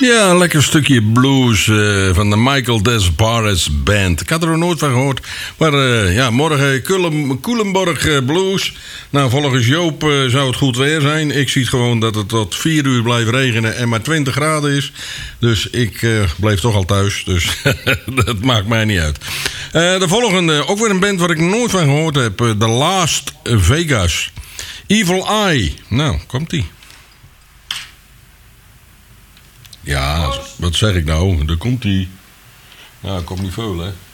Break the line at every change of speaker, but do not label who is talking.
Ja, een lekker stukje blues van de Michael Desbarres Band. Ik had er nog nooit van gehoord. Maar ja, morgen Culemborg Blues. Nou, volgens Joop zou het goed weer zijn. Ik zie gewoon dat het tot 4 uur blijft regenen en maar 20 graden is. Dus ik bleef toch al thuis. Dus dat maakt mij niet uit. De volgende, ook weer een band waar ik nooit van gehoord heb. The Last Vegas. Evil Eye. Nou, komt-ie. Ja, wat zeg ik nou? Daar komt hij. Ja, komt niet veel, hè.